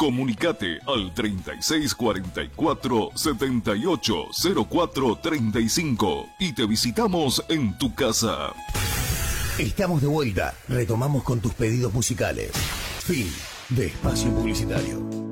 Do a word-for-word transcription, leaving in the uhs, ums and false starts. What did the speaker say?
Comunicate al treinta y seis cuarenta y cuatro setenta y ocho cero cuatro treinta y cinco y te visitamos en tu casa. Estamos de vuelta. Retomamos con tus pedidos musicales. Fin de espacio publicitario.